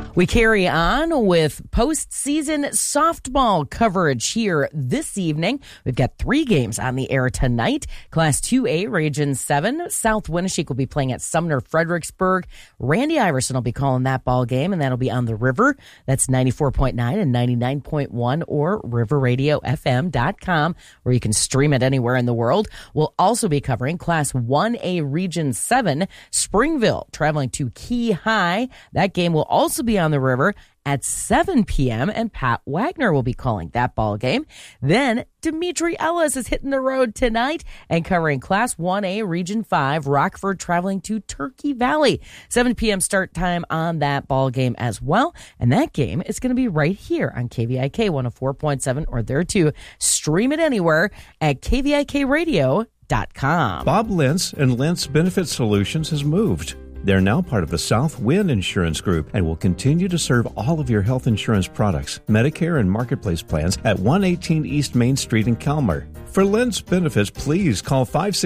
We carry on with postseason softball coverage here this evening. We've got 3 games on the air tonight. Class 2A, Region 7. South Winneshiek will be playing at Sumner Fredericksburg. Randy Iverson will be calling that ball game, and that'll be on the River. That's 94.9 and 99.1 or riverradiofm.com, where you can stream it anywhere in the world. We'll also be covering Class 1A, Region 7. Springville traveling to Key High. That game will also be on the River at 7 p.m., and Pat Wagner will be calling that ball game. Then Dimitri Ellis is hitting the road tonight and covering Class 1A, Region 5, Rockford traveling to Turkey Valley. 7 p.m. start time on that ball game as well, and that game is going to be right here on KVIK 104.7, or there too. Stream it anywhere at KVIKradio.com. Bob Lentz and Lentz Benefit Solutions has moved. They're now part of the South Wind Insurance Group and will continue to serve all of your health insurance products, Medicare and Marketplace plans at 118 East Main Street in Calmer. For Lentz Benefits, please call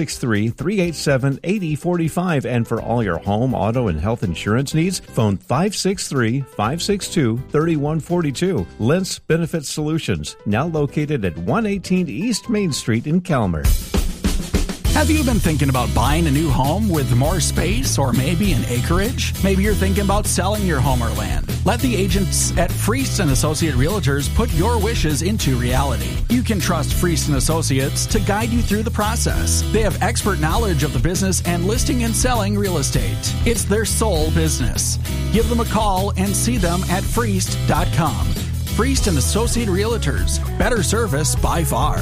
563-387-8045. And for all your home, auto, and health insurance needs, phone 563-562-3142. Lentz Benefit Solutions, now located at 118 East Main Street in Calmer. Have you been thinking about buying a new home with more space or maybe an acreage? Maybe you're thinking about selling your home or land. Let the agents at Friest & Associate Realtors put your wishes into reality. You can trust Friest & Associates to guide you through the process. They have expert knowledge of the business and listing and selling real estate. It's their sole business. Give them a call and see them at Friest.com. Friest & Associate Realtors. Better service by far.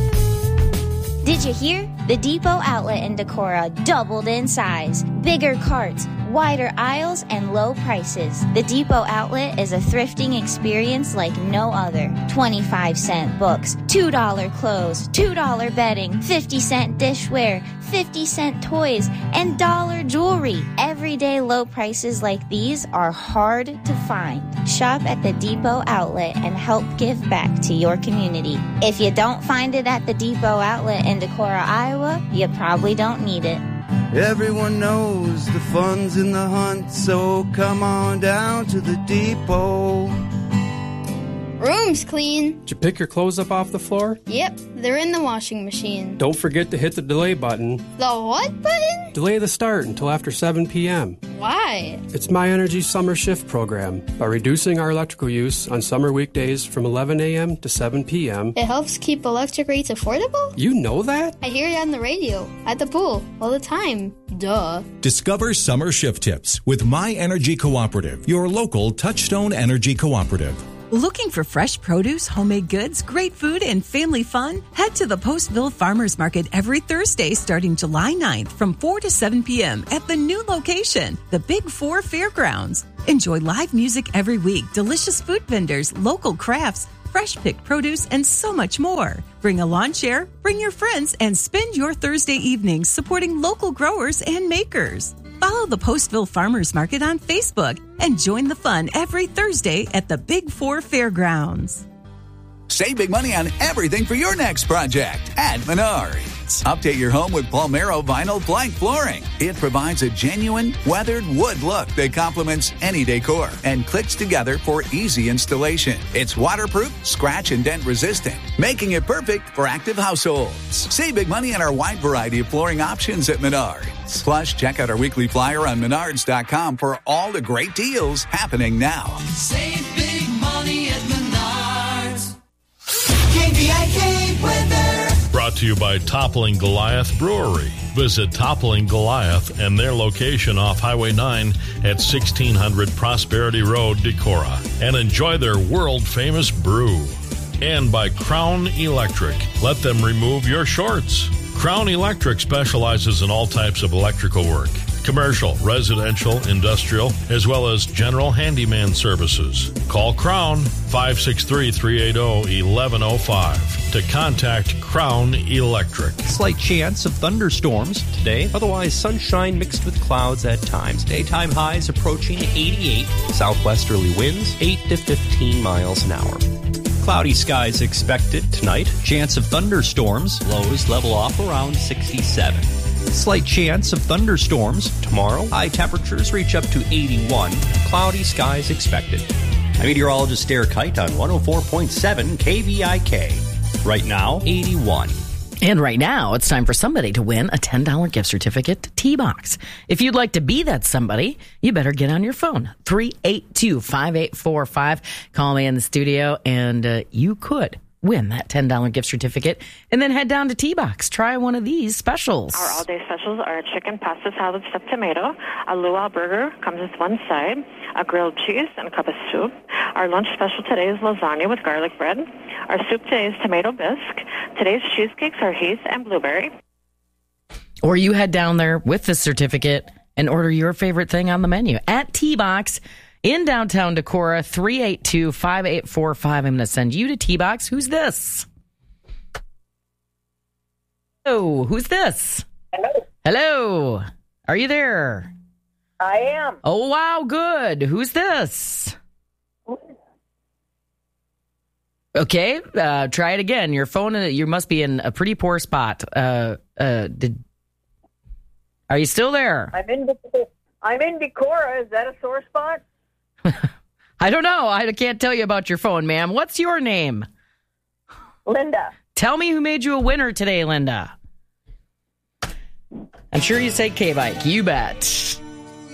Did you hear? The Depot outlet in Decorah doubled in size. Bigger carts, wider aisles, and low prices. The Depot outlet is a thrifting experience like no other. 25-cent books, $2 clothes, $2 bedding, 50-cent dishware, 50-cent toys, and dollar jewelry. Everyday low prices like these are hard to find. Shop at the Depot outlet and help give back to your community. If you don't find it at the Depot outlet in Decorah, Iowa, you probably don't need it. Everyone knows the fun's in the hunt, so come on down to the Depot. Room's clean. Did you pick your clothes up off the floor? Yep, they're in the washing machine. Don't forget to hit the delay button. The what button? Delay the start until after 7 p.m. Why? It's My Energy Summer Shift program. By reducing our electrical use on summer weekdays from 11 a.m. to 7 p.m. It helps keep electric rates affordable? You know that? I hear it on the radio, at the pool, all the time. Duh. Discover summer shift tips with My Energy Cooperative, your local Touchstone Energy Cooperative. Looking for fresh produce, homemade goods, great food, and family fun? Head to the Postville Farmers Market every Thursday starting July 9th from 4 to 7 p.m. at the new location, the Big 4 Fairgrounds. Enjoy live music every week, delicious food vendors, local crafts, fresh picked produce, and so much more. Bring a lawn chair, bring your friends, and spend your Thursday evenings supporting local growers and makers. Follow the Postville Farmers Market on Facebook and join the fun every Thursday at the Big 4 Fairgrounds. Save big money on everything for your next project at Menards. Update your home with Palmero vinyl plank flooring. It provides a genuine, weathered wood look that complements any decor and clicks together for easy installation. It's waterproof, scratch and dent resistant, making it perfect for active households. Save big money on our wide variety of flooring options at Menards. Plus, check out our weekly flyer on Menards.com for all the great deals happening now. Save big money at Menards. KVIK weather. Brought to you by Toppling Goliath Brewery. Visit Toppling Goliath and their location off Highway 9 at 1600 Prosperity Road, Decorah, and enjoy their world-famous brew. And by Crown Electric. Let them remove your shorts. Crown Electric specializes in all types of electrical work. Commercial, residential, industrial, as well as general handyman services. Call Crown 563-380-1105 to contact Crown Electric. Slight chance of thunderstorms today, otherwise sunshine mixed with clouds at times. Daytime highs approaching 88, southwesterly winds 8 to 15 miles an hour. Cloudy skies expected tonight. Chance of thunderstorms. Lows level off around 67. Slight chance of thunderstorms tomorrow. High temperatures reach up to 81. Cloudy skies expected. I'm meteorologist Derek Kite on 104.7 KVIK. Right now, 81. And right now, it's time for somebody to win a $10 gift certificate to T-Box. If you'd like to be that somebody, you better get on your phone. 382-5845. Call me in the studio, and you could win that $10 gift certificate and then head down to T-Box. Try one of these specials. Our all-day specials are a chicken pasta salad stuffed tomato, a luau burger comes with one side, a grilled cheese, and a cup of soup. Our lunch special today is lasagna with garlic bread. Our soup today is tomato bisque. Today's cheesecakes are Heath and blueberry. Or you head down there with the certificate and order your favorite thing on the menu at T-Box in downtown Decorah. 382-5845. I'm going to send you to T-Box. Who's this? Oh, who's this? Hello. Hello. Are you there? I am. Oh, wow. Good. Who's this? Okay. Try it again. Your phone, you must be in a pretty poor spot. Are you still there? I'm in Decorah. Is that a sore spot? I don't know. I can't tell you about your phone, ma'am. What's your name? Linda. Tell me who made you a winner today, Linda. I'm sure you say K-Bike. You bet.